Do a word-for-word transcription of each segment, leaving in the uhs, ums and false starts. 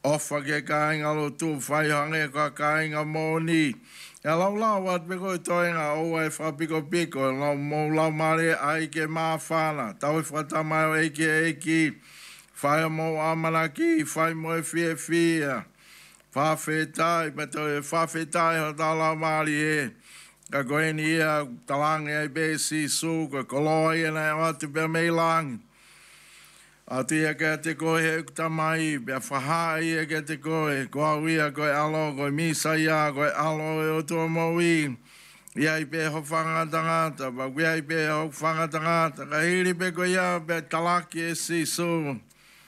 ofa ke kainga lo tu whai hange ka kainga mōni. E lau lau at me koe toenga o e whapiko piko, lau mō lau mare ai ke mā whana, tau e whatamai o eiki eiki, whai o mō amanaki, whai mo e fie fia, whawhetai, pato e whawhetai ho tau lau mari e, ka koe ni ia talangi ai besi su, ka koloi e nei atu pe mei langi. Atu ia ke te koe he ukutamai, pia whahai e ke te koe, koa uia koe alo, koe misa ia, koe alo e o tua maui. Ia i pe ho whangatangata, pa ia i pe ho whangatangata, ka hiri pe koe ia, pe talaki e si su.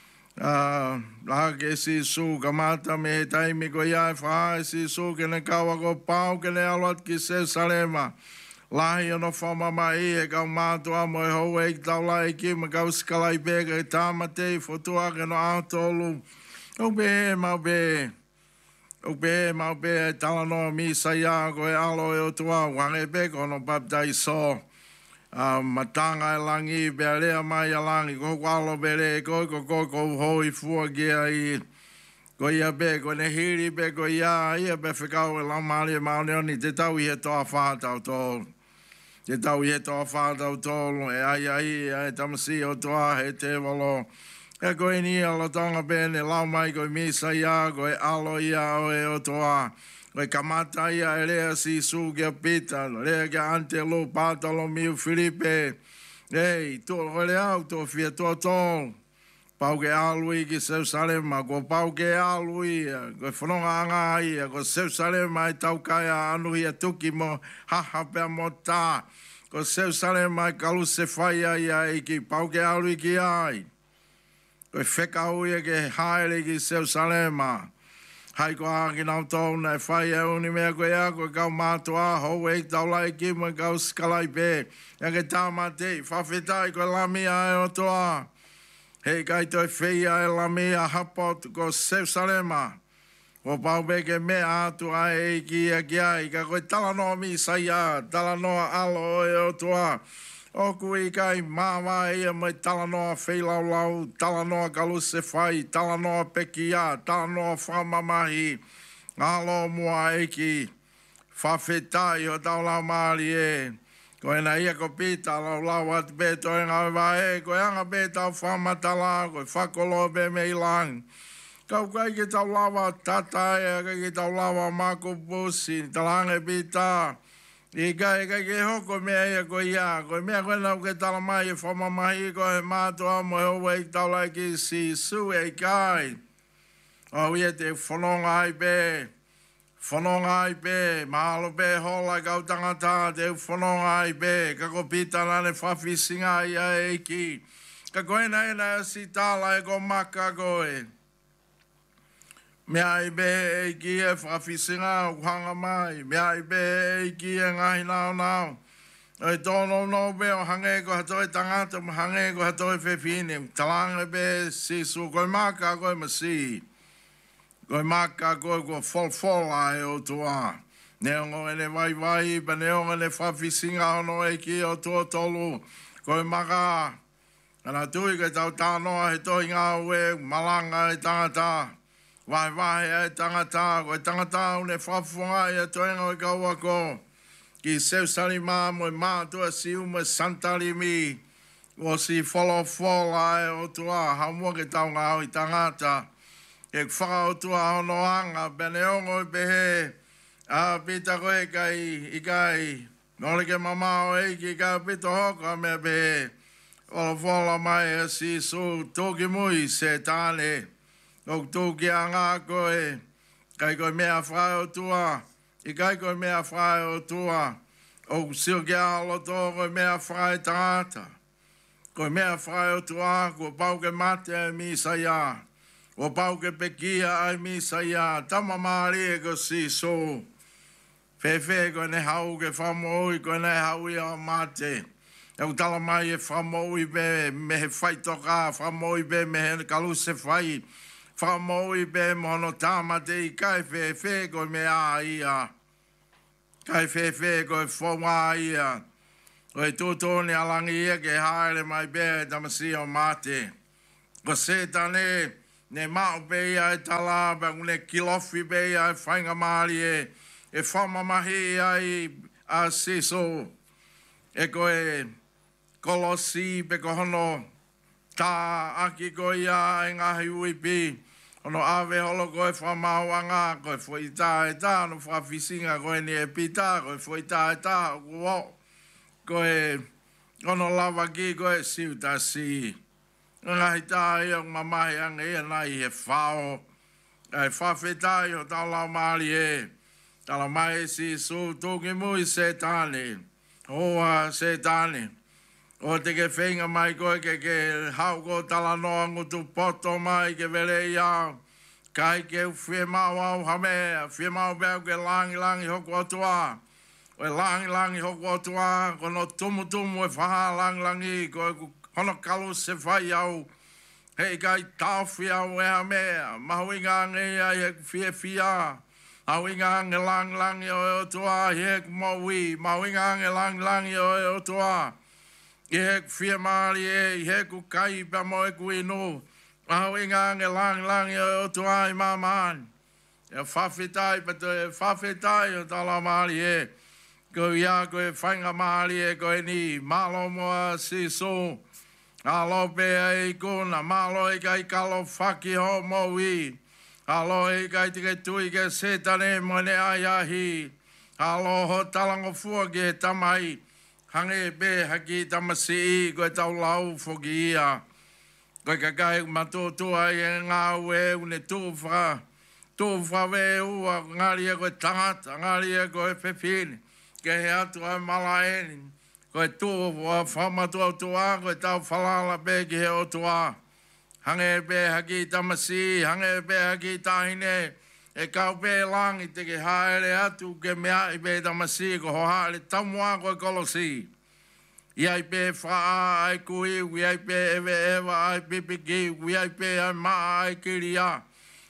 Lahaki e si su, ka mata me he taimi koe ia e whahai si su, ke ne kawa ko pau, ke ne aluat ki se salema. Lahi ono whamama i e kau mātua mo e hou e ki tau lai ki ma kau skalai pēka e tāmate i whotua ke no ātolu. O be mau be. O be mau be e tala no misa ia ko e alo e o tua. Wange pēka ono paptai so. Matanga e langi pe a lea mai a langi. Ko kwalo pe re ko ko ko ko hoi fua kia i. Ko ia pe ko ne hiri pe ko ia ia pe whikau e lamari e maoneoni te tau i he toa whātau tōlu. Te tau i he toa whātau tōlu, e ai ai, e tamasi o toa, he te walo. E koe ni alo tonga pēne, lau mai koe misa ia, koe alo ia o e o toa. Koe kamata ia e rea si su kia pita, rea kia ante lo pātalo miu Filipe. Ei, tō koe au tō fia tō tōlu. Pau ke alui ki Seusalema, ko pau ke alui, ko whanonga anga ia, ko Seusalema i tau kaya anuhi a tuki mo haha pia mo tā. Ko Seusalema i kalu se whaia ia i ki pau ke alui ki ai. Ko wheka hui ke haere ki Seusalema. Hai ko haki nau tōna e whaia uni mea koe a, ko kau mātua, hou e tau lai ki mo kau skalai pē. Ia ke tāmate, whawhetai ko lamia e o toa. Hei kai toi whia e la mea hapot ko Seusalema. Ko pau peke mea atu a e ki a ki ai. Ka koe talanoa mi saia, talanoa alo e o tua. Oku i kai māwa ia mai talanoa whilau lau, talanoa kaluse whai, talanoa peki a, talanoa whamamahi. Alo mua e ki whawhetai o tau lau maari e. Ko e na ia ko pita lau lau atu pēto e ngau wae, ko e anga pēta o whamatala, ko e whakolo pe mei lang. Kau kai ki tau lawa tata e, kai ki tau lawa mako pusi, talange pita. I kai kai ki hoko mea ia ko ia, ko e mea koe nau ke tala mai e whamamahi, ko e mātua mo e hoa i tau lai ki si su e kai. O ia te whanonga ai pē. Whanonga ai pē, mahalo pē hola kau tangata, te whanonga ai pē, kako pita nane whawhisinga ia e ki. Ka koe na e na si tāla e ko maka koe. Mea i pē e ki e whawhisinga uhanga mai, mea i pē e ki e ngahi nao nao. E tōno no pē o hange ko hatoi tangata, ma hange ko hatoi whewhine, talanga pē si su koe maka koe masi. Koe maka koe ko folfola e o tua. Neongo e ne vai vai, pa neongo e ne whawhisinga ono e ki o tua tolu. Koe maka. Ana tui ke tau tānoa he toi ngā ue, malanga e tangata. Vai vai e tangata, koe tangata une whawhunga e toenga e kaua ko. Ki Seusalema mo e mātua si ume Santarimi. O si folofola e o tua, hamua ke tau ngā ui tangata. E whakautua hono anga, bene ongo i pehe, a pita koe kai, i kai, nore ke mamao eiki, ka pita hoka mea pehe, o whola mai e si su, tōki mui se tāne, o tōki a ngā koe, kai koe mea whakautua, i kai koe mea whakautua, o sio ki a loto koe mea whakaitangata, koe mea whakautua, koe pauke mate e misa ia, o pau ke pekia ai misa ia, tama maari e ko si so. Whewhe ko ne hau ke whamoi, ko ne hau i a mate. Au tala mai e whamoi be, me he whaitoka, whamoi be, me he kaluse whai. Whamoi be, mono tāmate i kai whewhe ko me a ia. Kai whewhe ko e whonga ia. O e tūtoni alangi ia ke haere mai be, tamasi o mate. Ko se tane, ne mao pe ia e tala ba ne kilofi pe ia e whainga maari e e whamamahi ai a siso e koe kolosi pe ko hono tā aki ko ia e ngahi uipi ono ave holo koe whamauanga koe fwoi tā e tā no whafisinga koe ni e pita koe fwoi tā e tā koe koe ono lava ki koe siu tā si ngahi tā e o mamahi anga ia nai he whao ai whawhetai o tau lau maari e tala mai si su tūki mui se tāne hoa se tāne o te ke whenga mai koe ke ke hau ko tala noa ngutu poto mai ke vele ia kai ke whie mau au hamea whie mau beo ke langi langi hoku atua o e langi langi hoku atua kono tumu tumu e whaha langi langi koe hono kalu se whai au hei kai tau whia o e hamea mahuinga ngea i he whie whia mahuinga nge langi langi o e atua i he kumaui mahuinga nge langi langi o e atua i he whia maari e i he ku kai pa mo e ku inu Maho inga nge lang lang o tuai maman. E whawhetai pa to e whawhetai o tala maari e. Ko ia ko e whainga maari e ko e ni malo moa si so. Alo pe e kuna malo e kai kalo whaki ho mo wi. Alo e kai tike tui ke setane mo ne ai ahi. Alo ho talango fua ke tamai. Hange pe haki tamasi i ko e tau lau foki ia. Koe ka kai mato tua i e ngā ue une tū wha. Tū wha we ua ngāri e koe tangata, ngāri e koe pepini. Ke he atu ai mala eni. Koe tū wha whamatua tua, koe tau whalala pe ki he o tua. Hange pe haki tamasi, hange pe haki tahine. E kau pe langi te ke haere atu ke mea i pe tamasi ko hoha le tamua koe kolosi. Iai pe wha ai kui, iai pe ewe ewa ai pipiki, iai pe ai maa ai kiria,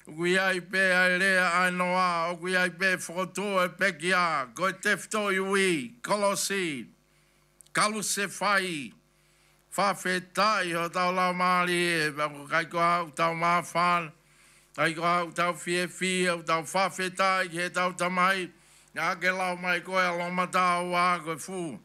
iai pe ai lea ai noa, o iai pe whakotua e pekia, koe tefto iui, kolosi, kalu se whai, whawhetai ho tau lau maari e, bako kai ko hau tau maafan, kai ko hau tau fie fie, au tau whawhetai ki he tau tamai, ngā ke lau mai koe aloma tau wā koe fu.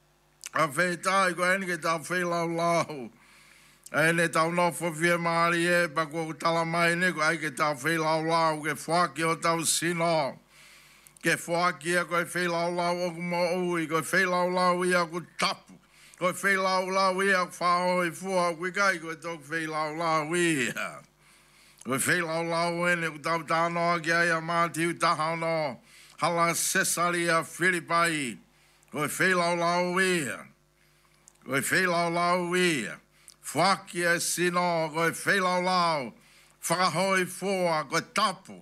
A whetai ko eni ke tau whelau lau. Ene tau nofo fie maari e, pa ko tala mai ne ko ai ke tau whelau lau, ke whaki o tau sino. Ke whaki e ko e whelau lau o kumo ui, ko e whelau lau i a ku tapu. Ko e whelau lau i a whao i fua, ko i kai ko e tau whelau lau i a. Ko e whelau lau ene ku tau tānoa ki ai a mātiu tahau no, hala sesari a Filipai. Ko e whelau lau ia. Ko e whelau lau ia. Whaki e sino, ko e whelau lau. Whakahoi fua, ko e tapu.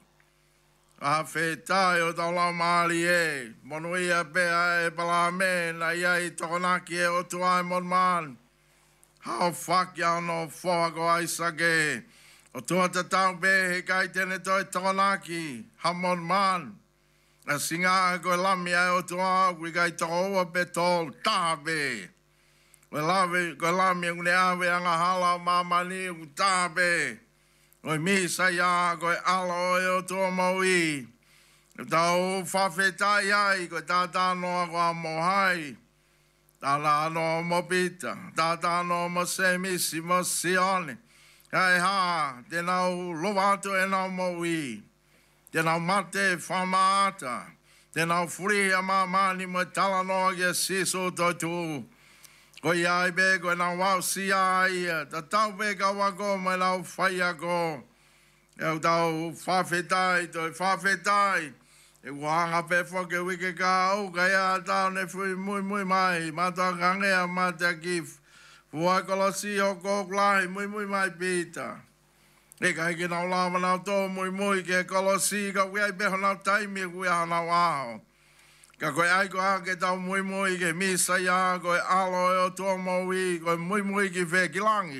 A whetai o tau lau maari e. Monu ia pea e pala me, na ia i tokonaki e o tuai mon man. Hao whaki au no whoa ko aisake. O tua te tau pe he kai tene toi tokonaki. Ha mon man. A singa ko lami ai o tua, kui kai toko ua pe tol, taha pe. Ko lami, ko lami une awe anga hala mamani, ku taha pe. Ko misa ia, ko alo e o tua maui. Ko tau whawhetai ai, ko tata noa ko a mohai. Tala no mo pita, tata no mo semisi mo sione. Hai ha, te nau lovato e nau maui. Te nau mate whamaata. Te nau furi a mamani mo tala noa ki a siso totu. Ko iai be ko nau wau si ai. Ta tau be ka wako mo nau whaia ko. E tau whawhetai, toi whawhetai. E wahanga pe whake wike ka au. Ka ia tau ne fui mui mui mai. Mata kangea mata kif. Fua kolosi o koklai mui mui mai pita. E kai ki nau lava nau tō mui mui ke kolosi ka kui ai peho nau taimi kui aha nau aho. Ka koe ai ko hake tau mui mui ke misa ia koe alo e o tō maui koe mui mui ki whe ki langi.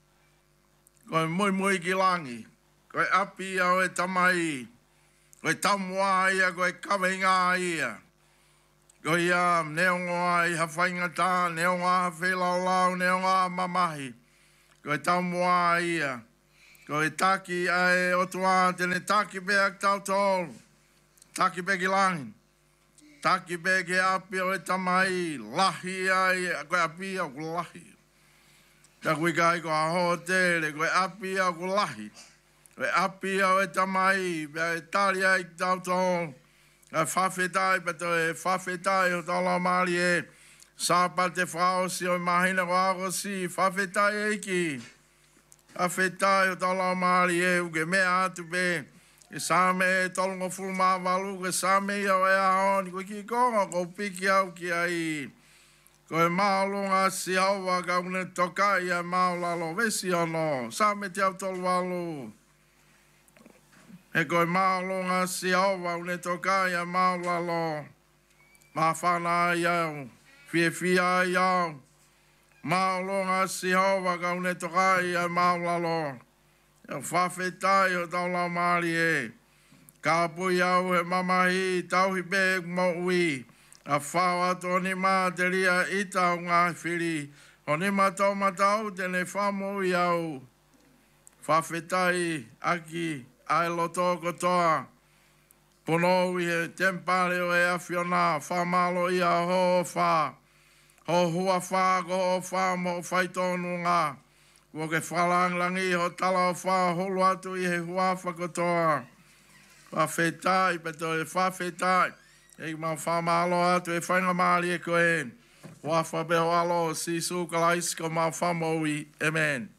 Koe mui mui ki langi. Koe api au e tamai. Koe tamua ia koe kawinga ia. Koe ia neongoa i hawhainga tā, neongoa hawhi lau lau, neongoa mamahi. Koe tamua ia. Ko e taki ai o tua tene taki be ak tau tol. Taki be ki langi. Taki be ki api o e tamai. Lahi ai koe api o ku lahi. Ta kui kai ko a ho te le koe api o ku lahi. Koe api o e tamai. Be e tali ai tau tol. A whawhetai pato e whawhetai o tala maali e. Sāpa te whao si o mahina ko ako si. Whawhetai e ki. A whetai o tala maari e uke mea atu pe. E sāme e tolongo fulma walu, ke sāme i au e ahoni, ko ki konga ko piki au ki ai. Ko e maolonga si hawa ka une toka i a maolalo vesi ono, sāme te au tolu walu. E ko e maolonga si hawa une toka i a maolalo. Ma whana i au, fie fia i au. Maolonga si hawa ka une toka i a maolalo. E whawhetai o tau lau maari e. Ka pui au he mamahi tauhi pe mo ui. A whao ato ni mā te ria i tau ngā whiri. O ni mā tau matau tene whamo i au. Whawhetai aki ai loto kotoa. Pono i he tempare o e awhiona. Whamalo i a ho wha. Ho hua wha ko ho wha mo whaitonu ngā. Ko ke whalanglangi ho tala o wha holo atu i he hua whakotoa. Whawhetai, peto e whawhetai. E ma whamalo atu e whainga maali e koe. Wha whabeho alo si su kalaisi ko ma whamoui. Amen.